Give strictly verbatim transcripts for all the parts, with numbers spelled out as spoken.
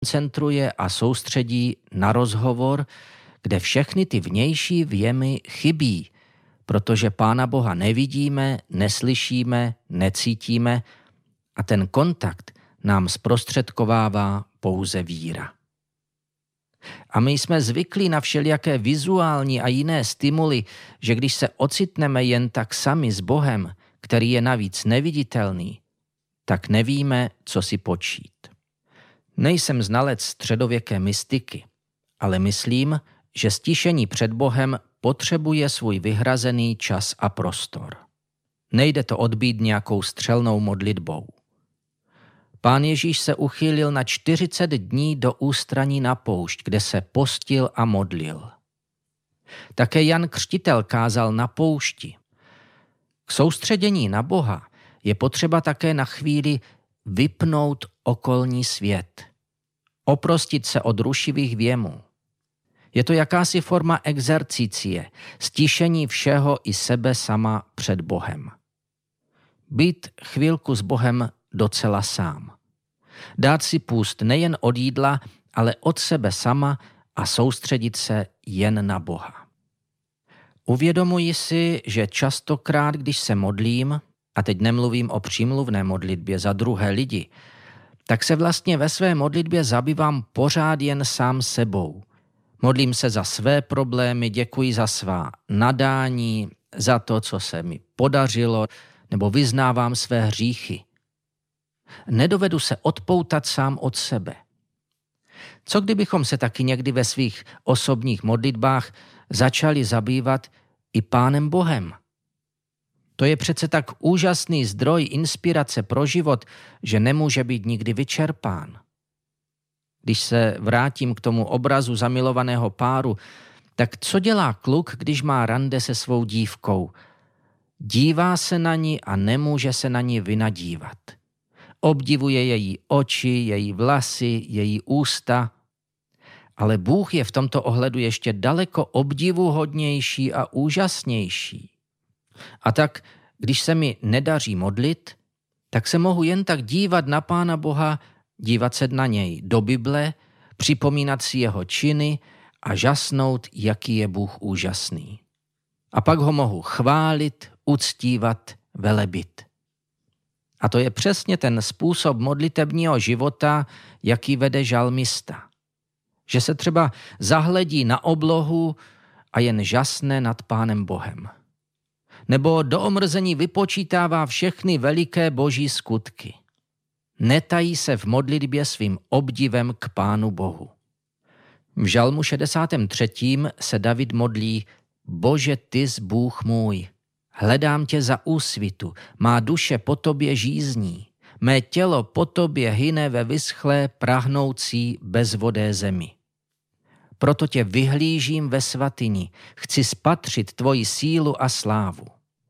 koncentruje a soustředí na rozhovor, kde všechny ty vnější vjemy chybí, protože Pána Boha nevidíme, neslyšíme, necítíme a ten kontakt nám zprostředkovává pouze víra. A my jsme zvyklí na všelijaké vizuální a jiné stimuly, že když se ocitneme jen tak sami s Bohem, který je navíc neviditelný, tak nevíme, co si počít. Nejsem znalec středověké mystiky, ale myslím, že stišení před Bohem potřebuje svůj vyhrazený čas a prostor. Nejde to odbít nějakou střelnou modlitbou. Pán Ježíš se uchýlil na čtyřicet dní do ústraní na poušť, kde se postil a modlil. Také Jan Křtitel kázal na poušti. K soustředění na Boha je potřeba také na chvíli vypnout okolní svět, oprostit se od rušivých vjemů. Je to jakási forma exercicie, stišení všeho i sebe sama před Bohem. Být chvilku s Bohem docela sám. Dát si půst nejen od jídla, ale od sebe sama a soustředit se jen na Boha. Uvědomuji si, že častokrát, když se modlím, a teď nemluvím o přímluvné modlitbě za druhé lidi, tak se vlastně ve své modlitbě zabývám pořád jen sám sebou. Modlím se za své problémy, děkuji za svá nadání, za to, co se mi podařilo, nebo vyznávám své hříchy. Nedovedu se odpoutat sám od sebe. Co kdybychom se taky někdy ve svých osobních modlitbách začali zabývat i Pánem Bohem? To je přece tak úžasný zdroj inspirace pro život, že nemůže být nikdy vyčerpán. Když se vrátím k tomu obrazu zamilovaného páru, tak co dělá kluk, když má rande se svou dívkou? Dívá se na ní a nemůže se na ní vynadívat. Obdivuje její oči, její vlasy, její ústa, ale Bůh je v tomto ohledu ještě daleko obdivuhodnější a úžasnější. A tak, když se mi nedaří modlit, tak se mohu jen tak dívat na Pána Boha, dívat se na něj do Bible, připomínat si jeho činy a žasnout, jaký je Bůh úžasný. A pak ho mohu chválit, uctívat, velebit. A to je přesně ten způsob modlitebního života, jaký vede žalmista. Že se třeba zahledí na oblohu a jen žasne nad Pánem Bohem. Nebo do omrzení vypočítává všechny veliké boží skutky. Netají se v modlitbě svým obdivem k Pánu Bohu. V žalmu šedesátém třetím se David modlí: Bože, ty jsi Bůh můj, hledám tě za úsvitu, má duše po tobě žízní, mé tělo po tobě hyne ve vyschlé, prahnoucí, bezvodé zemi. Proto tě vyhlížím ve svatyni, chci spatřit tvoji sílu a slávu.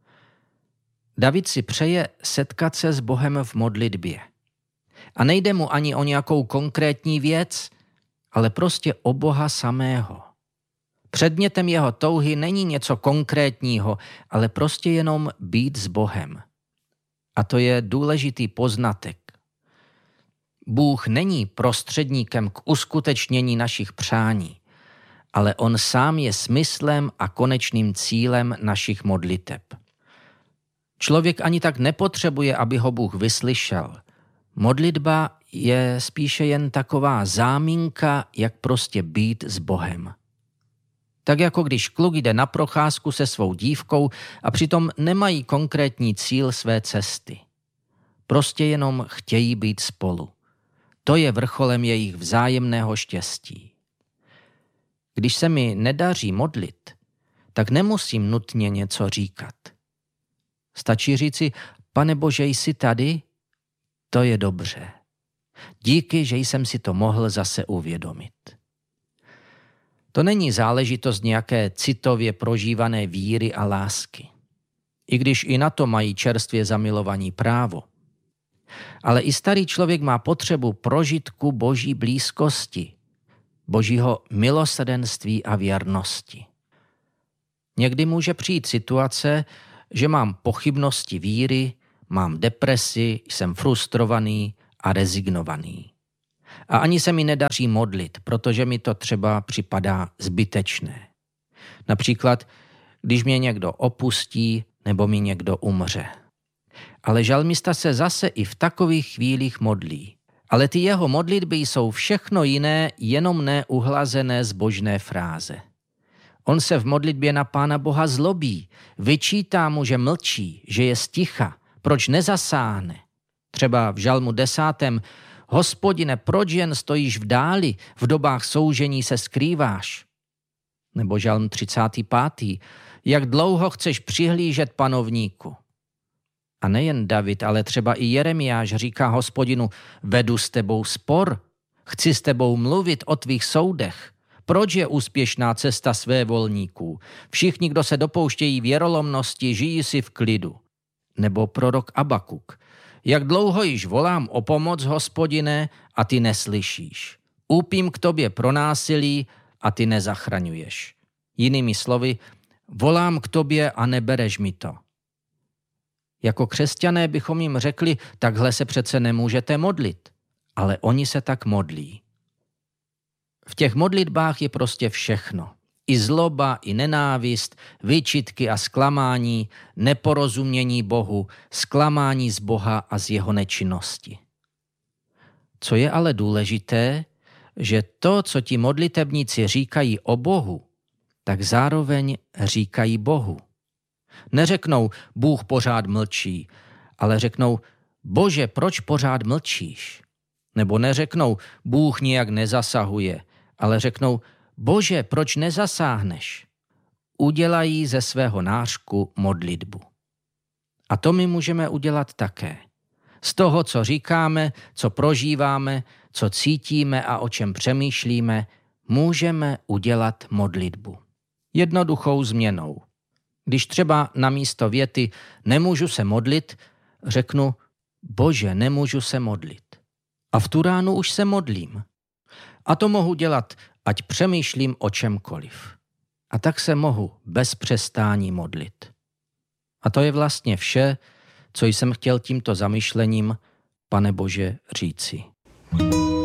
David si přeje setkat se s Bohem v modlitbě. A nejde mu ani o nějakou konkrétní věc, ale prostě o Boha samého. Předmětem jeho touhy není něco konkrétního, ale prostě jenom být s Bohem. A to je důležitý poznatek. Bůh není prostředníkem k uskutečnění našich přání, ale on sám je smyslem a konečným cílem našich modliteb. Člověk ani tak nepotřebuje, aby ho Bůh vyslyšel. Modlitba je spíše jen taková záminka, jak prostě být s Bohem. Tak jako když kluk jde na procházku se svou dívkou a přitom nemají konkrétní cíl své cesty. Prostě jenom chtějí být spolu. To je vrcholem jejich vzájemného štěstí. Když se mi nedaří modlit, tak nemusím nutně něco říkat. Stačí říci: Pane Bože, jsi tady? To je dobře. Díky, že jsem si to mohl zase uvědomit. To není záležitost nějaké citově prožívané víry a lásky. I když i na to mají čerstvě zamilovaní právo. Ale i starý člověk má potřebu prožitku Boží blízkosti, Božího milosrdenství a věrnosti. Někdy může přijít situace, že mám pochybnosti víry, mám depresi, jsem frustrovaný a rezignovaný. A ani se mi nedaří modlit, protože mi to třeba připadá zbytečné. Například, když mě někdo opustí nebo mi někdo umře. Ale žalmista se zase i v takových chvílích modlí. Ale ty jeho modlitby jsou všechno jiné, jenom ne uhlazené zbožné fráze. On se v modlitbě na Pána Boha zlobí, vyčítá mu, že mlčí, že je sticha, proč nezasáhne. Třeba v žalmu desátém: Hospodine, proč jen stojíš v dáli, v dobách soužení se skrýváš? Nebo žalm třicátý pátý Jak dlouho chceš přihlížet panovníku? A nejen David, ale třeba i Jeremiáš říká Hospodinu: vedu s tebou spor, chci s tebou mluvit o tvých soudech. Proč je úspěšná cesta svévolníků? Všichni, kdo se dopouštějí věrolomnosti, žijí si v klidu. Nebo prorok Abakuk: jak dlouho již volám o pomoc, Hospodine, a ty neslyšíš. Úpím k tobě pro násilí a ty nezachraňuješ. Jinými slovy, volám k tobě a nebereš mi to. Jako křesťané bychom jim řekli: takhle se přece nemůžete modlit. Ale oni se tak modlí. V těch modlitbách je prostě všechno. I zloba, i nenávist, výčitky a zklamání, neporozumění Bohu, zklamání z Boha a z jeho nečinnosti. Co je ale důležité, že to, co ti modlitebníci říkají o Bohu, tak zároveň říkají Bohu. Neřeknou: Bůh pořád mlčí, ale řeknou: Bože, proč pořád mlčíš? Nebo neřeknou: Bůh nijak nezasahuje, ale řeknou: Bože, proč nezasáhneš? Udělají ze svého nářku modlitbu. A to my můžeme udělat také. Z toho, co říkáme, co prožíváme, co cítíme a o čem přemýšlíme, můžeme udělat modlitbu. Jednoduchou změnou. Když třeba na místo věty nemůžu se modlit, řeknu: Bože, nemůžu se modlit. A v tu ránu už se modlím. A to mohu dělat, ať přemýšlím o čemkoliv. A tak se mohu bez přestání modlit. A to je vlastně vše, co jsem chtěl tímto zamyšlením, Pane Bože, říci.